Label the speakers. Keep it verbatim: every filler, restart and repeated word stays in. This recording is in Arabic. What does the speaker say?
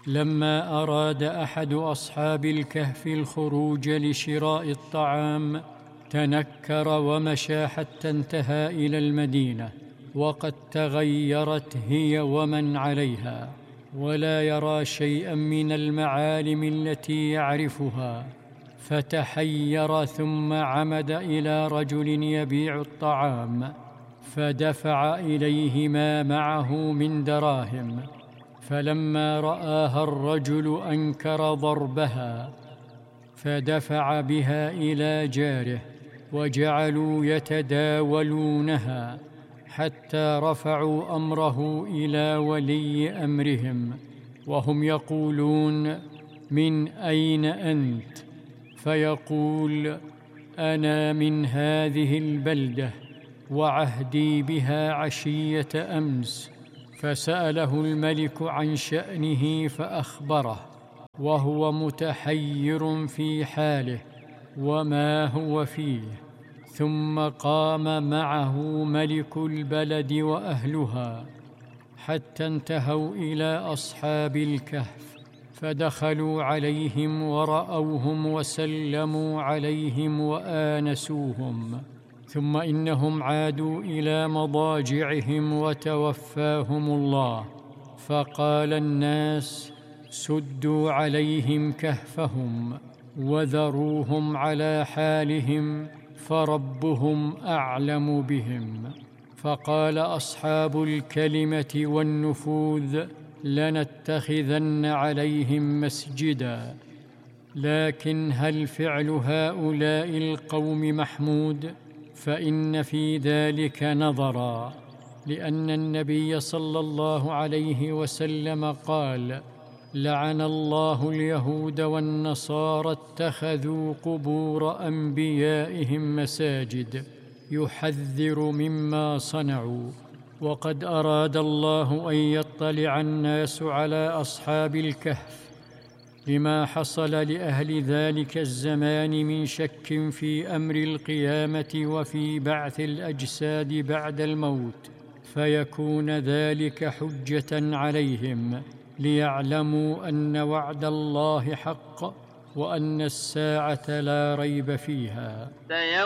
Speaker 1: لما أراد أحد أصحاب الكهف الخروج لشراء الطعام تنكر ومشى حتى انتهى إلى المدينة، وقد تغيرت هي ومن عليها، ولا يرى شيئا من المعالم التي يعرفها، فتحير ثم عمد إلى رجل يبيع الطعام فدفع إليه ما معه من دراهم، فلما رآها الرجل أنكر ضربها فدفع بها إلى جاره، وجعلوا يتداولونها حتى رفعوا أمره إلى ولي أمرهم، وهم يقولون: من أين أنت؟ فيقول: أنا من هذه البلدة، وعهدي بها عشية أمس. فسأله الملك عن شأنه فأخبره، وهو متحير في حاله وما هو فيه. ثم قام معه ملك البلد وأهلها حتى انتهوا إلى أصحاب الكهف، فدخلوا عليهم ورأوهم وسلموا عليهم وآنسوهم، ثم إنهم عادوا إلى مضاجعهم وتوفاهم الله. فقال الناس: سدوا عليهم كهفهم وذروهم على حالهم، فربهم أعلم بهم. فقال أصحاب الكلمة والنفوذ: لنتخذن عليهم مسجدا. لكن هل فعل هؤلاء القوم محمود؟ فإن في ذلك نظرا، لأن النبي صلى الله عليه وسلم قال: لعن الله اليهود والنصارى اتخذوا قبور أنبيائهم مساجد، يحذر مما صنعوا. وقد أراد الله أن يطلع الناس على أصحاب الكهف لما حصل لأهل ذلك الزمان من شك في أمر القيامة وفي بعث الأجساد بعد الموت، فيكون ذلك حجة عليهم، ليعلموا أن وعد الله حق، وأن الساعة لا ريب فيها.